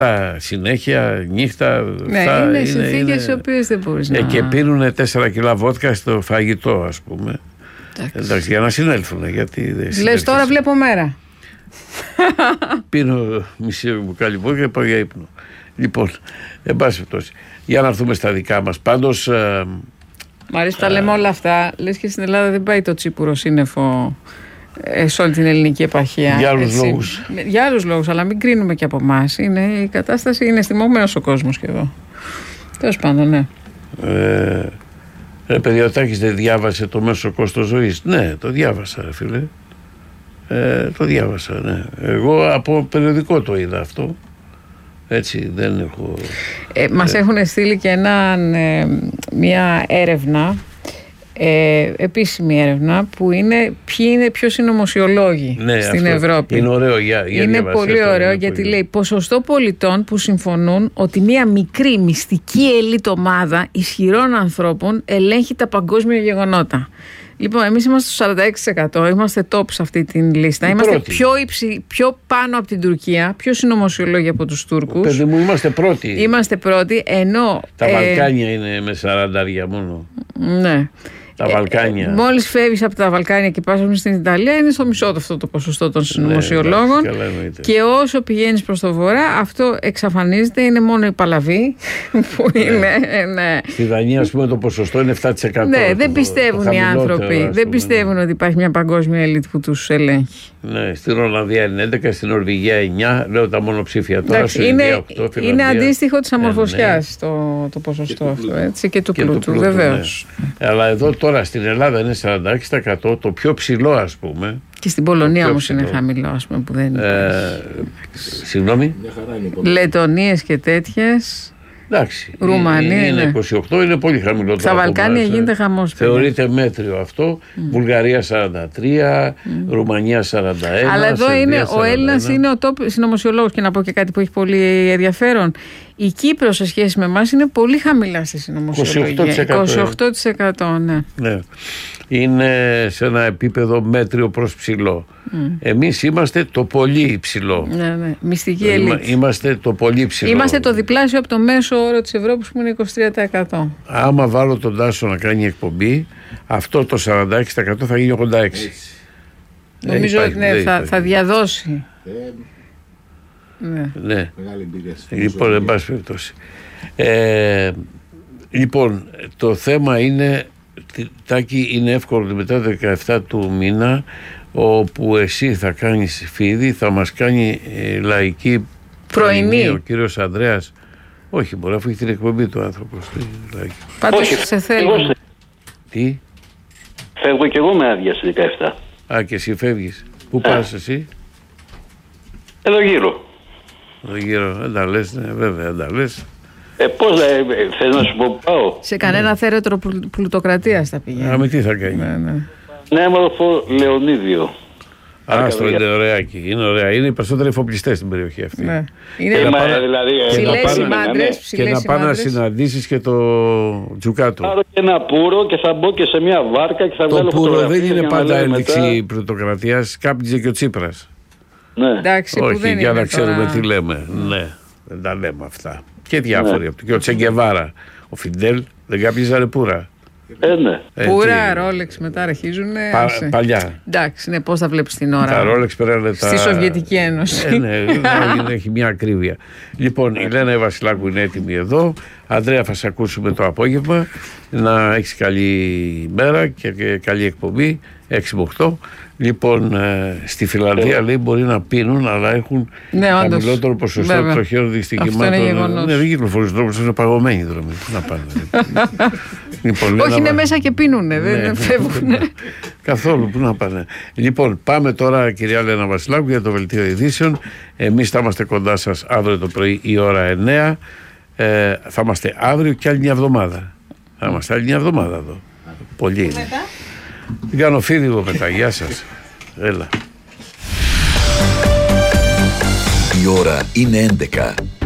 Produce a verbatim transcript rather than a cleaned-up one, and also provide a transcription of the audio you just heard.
συνέχεια, νύχτα. Ναι, αυτά, είναι συνθήκες οι οποίες δεν μπορείς ε, να... Και πίνουνε τέσσερα κιλά βότκα στο φαγητό, ας πούμε. Εντάξει, Εντάξει για να συνέλθουν. Γιατί δεν λες τώρα βλέπω μέρα. Πίνω μισή μπουκάλι βότκα και πάω για ύπνο. Λοιπόν, εν πάση περιπτώσει, για να έρθουμε στα δικά μας. Πάντως... Ε, Μ' αρέσει που τα λέμε όλα αυτά. Λες και στην Ελλάδα δεν πάει το τσίπουρο σύννεφο ε, σε όλη την ελληνική επαρχία. Για άλλους λόγους. Για άλλους λόγους, αλλά μην κρίνουμε και από εμάς. Η κατάσταση είναι στιμωμένος ο κόσμος και εδώ. Τέλος πάντων, ναι. Ε, ρε παιδιά, ο Τάκης δεν διάβασε το μέσο κόστος ζωής? Ναι, το διάβασα, ρε φίλε. Ε, το διάβασα, ναι. Εγώ από περιοδικό το είδα αυτό. Έτσι, δεν έχω... Ε, μας ε, έχουν στείλει και ένα, ε, μια έρευνα, ε, επίσημη έρευνα, που είναι ποιοι είναι πιο συνωμοσιολόγοι, ναι, στην Ευρώπη. Είναι ωραίο, για, για είναι πολύ ωραίο, είναι γιατί πολύ... λέει ποσοστό πολιτών που συμφωνούν ότι μια μικρή μυστική ελίτ ομάδα ισχυρών ανθρώπων ελέγχει τα παγκόσμια γεγονότα. Λοιπόν, εμείς είμαστε στο σαράντα έξι τοις εκατό, είμαστε top σε αυτή την λίστα. Η είμαστε πιο, υψη, πιο πάνω από την Τουρκία, πιο συνωμοσιολόγοι από τους Τούρκους. Παιδί μου, είμαστε πρώτοι. Είμαστε πρώτοι, ενώ... Τα ε, Βαλκάνια είναι με σαράντα μόνο. Ναι. Τα Βαλκάνια. Ε, μόλις φεύγεις από τα Βαλκάνια και πας στην Ιταλία, είναι στο μισό αυτό το ποσοστό των συνωμοσιολόγων. Ναι, και όσο πηγαίνεις προς το βορρά, αυτό εξαφανίζεται. Είναι μόνο η Παλαβή που ναι. είναι. Ναι. Στη Δανία, ας πούμε, το ποσοστό είναι επτά τοις εκατό. Ναι, το, δεν πιστεύουν το οι άνθρωποι. Δεν πιστεύουν ότι υπάρχει μια παγκόσμια ελίτ που τους ελέγχει. Ναι, στην Ολλανδία είναι έντεκα, στην Νορβηγία εννιά. Λέω τα μονοψήφια τώρα. Εντάξει, είναι, οκτώ, είναι αντίστοιχο της αμορφωσιάς ναι. το, το ποσοστό και αυτό. Έτσι, και του πλούτου, βεβαίως. Ναι. Αλλά εδώ τώρα στην Ελλάδα είναι σαράντα έξι τοις εκατό, το πιο ψηλό, ας πούμε. Και στην Πολωνία όμως είναι χαμηλό, ας πούμε, που δεν είναι. Ε, συγγνώμη. Λετονίες και τέτοιες. Εντάξει. Ρουμανία. Είναι είκοσι οκτώ, είναι πολύ χαμηλό. Στα Βαλκάνια γίνεται χαμός. Θεωρείται μέτριο αυτό. Mm. Βουλγαρία σαράντα τρία, mm. Ρουμανία σαράντα ένα. Αλλά εδώ είναι, ο Έλληνας είναι ο top συνωμοσιολόγος. Και να πω και κάτι που έχει πολύ ενδιαφέρον. Η Κύπρος σε σχέση με εμάς είναι πολύ χαμηλά στη συνωμοσιολογία. είκοσι οκτώ τοις εκατό, ναι. ναι. Είναι σε ένα επίπεδο μέτριο προς ψηλό. Mm. Εμείς είμαστε το πολύ υψηλό. Ναι, ναι. Μυστική ελίτ. Είμαστε το πολύ ψηλό. Είμαστε το διπλάσιο από το μέσο όρο της Ευρώπης που είναι είκοσι τρία τοις εκατό. Άμα βάλω τον Τάσο να κάνει εκπομπή, αυτό το σαράντα έξι τοις εκατό θα γίνει ογδόντα έξι τοις εκατό. Νομίζω ότι ναι, θα, θα διαδώσει. Ε, ναι. ναι. Λοιπόν, εν πάση περιπτώσει. Ε, λοιπόν, το θέμα είναι, Τάκη, είναι εύκολο μετά το δεκαεφτά του μήνα, όπου εσύ θα κάνεις φίδι, θα μας κάνει ε, λαϊκή πρωινή ο κύριος Ανδρέας. Όχι, μπορεί, αφού έχει την εκπομπή του άνθρωπος. Πάντως σε θέλω. Τι? Φεύγω κι εγώ με άδεια στις δεκαεφτά. Α, και εσύ φεύγεις. Πού πας εσύ? Εδώ γύρω. Εδώ γύρω, δεν τα λες, ναι, βέβαια, δεν τα λες. Ε, πώς θα, ε, θες να σου πω που πάω? Σε κανένα ναι. θέρετρο πλουτοκρατίας θα πηγαίνει. Α, με τι θα κάνει? Ναι, ναι. Ναι, μορφό Λεωνίδιο. Άστρο, είναι ωραιάκι. Είναι ωραία. Είναι οι περισσότεροι εφοπλιστές στην περιοχή αυτή. Ναι. Είναι και μα, να δηλαδή, ψηλές οι μάντρες. Και να πάνε να συναντήσεις και το Τζουκάτο. Πάρω και ένα πουρο και θα μπω και σε μια βάρκα και θα το βγάλω φωτογραφίες. Το πουρο δεν είναι πάντα ένδειξη μετά... πλουτοκρατίας. Κάπνιζε και ο Τσίπρας. Ναι. Εντάξει, όχι, δεν για είναι να ξέρουμε τώρα... τι λέμε. Ναι, δεν τα λέμε αυτά. Και διάφοροι. Ναι. Και ο Τσεγκεβάρα. Ο Φιντέλ δεν κάπνιζε πουρα. Ε, ναι. Ε, Πούρα, Ρόλεξ μετά αρχίζουν. Πα, παλιά. Εντάξει, ναι, πώς θα βλέπεις την ώρα. Τα Ρόλεξ περάνε τα. Στη Σοβιετική Ένωση. Ε, ναι, ναι, έχει μια ακρίβεια. Λοιπόν, η Λένα Βασιλάκου είναι έτοιμη εδώ. Ανδρέα, θα σε ακούσουμε το απόγευμα. Να έχεις καλή μέρα και, και καλή εκπομπή. έξι με οκτώ. Λοιπόν, ε, στη Φιλανδία ε. λέει μπορεί να πίνουν, αλλά έχουν ναι, χαμηλότερο ποσοστό τροχαίων δυστυχημάτων. Ναι, δεν κυκλοφορούν δρόμους, είναι παγωμένοι οι δρόμοι. Να πάνε. Λοιπόν, όχι, είναι μέσα και πίνουνε, δεν ναι, φεύγουνε. Καθόλου, πού να πάνε. Λοιπόν, πάμε τώρα, κυρία Λένα Βασιλάκου, για το Βελτίο Ειδήσεων. Εμείς θα είμαστε κοντά σας αύριο το πρωί η ώρα εννιά. Ε, θα είμαστε αύριο και άλλη μια εβδομάδα. Θα είμαστε άλλη μια εβδομάδα εδώ. Πολύ είναι. Την κάνω φίδι μετά. Γεια σας. Έλα. Η ώρα είναι έντεκα.